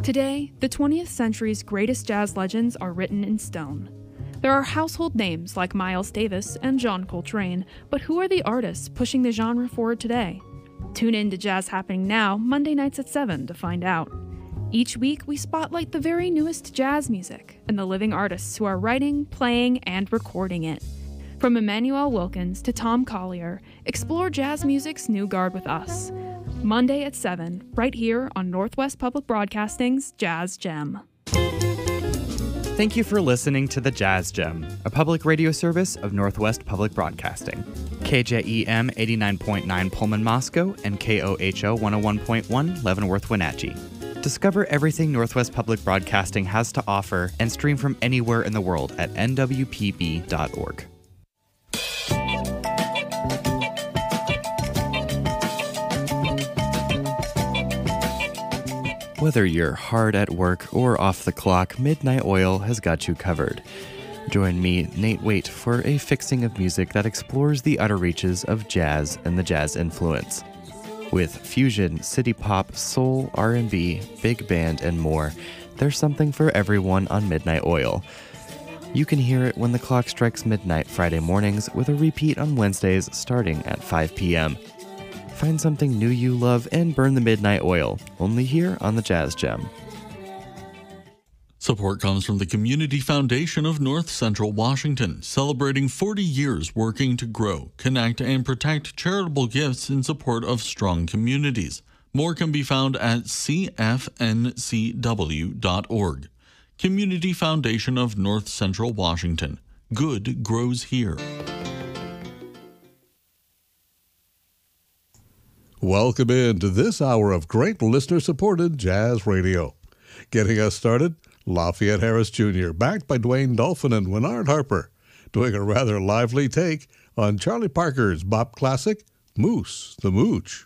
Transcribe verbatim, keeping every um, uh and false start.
Today, the twentieth century's greatest jazz legends are written in stone. There are household names like Miles Davis and John Coltrane, but who are the artists pushing the genre forward today? Tune in to Jazz Happening Now, Monday nights at seven to find out. Each week, we spotlight the very newest jazz music and the living artists who are writing, playing, and recording it. From Emmanuel Wilkins to Tom Collier, explore jazz music's new guard with us. Monday at seven, right here on Northwest Public Broadcasting's Jazz Gem. Thank you for listening to the Jazz Gem, a public radio service of Northwest Public Broadcasting. K J E M eighty-nine point nine Pullman, Moscow, and K O H O one oh one point one Leavenworth, Wenatchee. Discover everything Northwest Public Broadcasting has to offer and stream from anywhere in the world at N W P B dot org. Whether you're hard at work or off the clock, Midnight Oil has got you covered. Join me, Nate Waite, for a fixing of music that explores the outer reaches of jazz and the jazz influence. With fusion, city pop, soul, R and B, big band, and more, there's something for everyone on Midnight Oil. You can hear it when the clock strikes midnight Friday mornings with a repeat on Wednesdays starting at five p.m. Find something new you love and burn the Midnight Oil, only here on the Jazz Gem. Support comes from the Community Foundation of North Central Washington, celebrating forty years working to grow, connect, and protect charitable gifts in support of strong communities. More can be found at C F N C W dot org. Community Foundation of North Central Washington. Good grows here. Welcome in to this hour of great listener-supported jazz radio. Getting us started, Lafayette Harris Junior, backed by Dwayne Dolphin and Winard Harper, doing a rather lively take on Charlie Parker's bop classic, Moose the Mooch.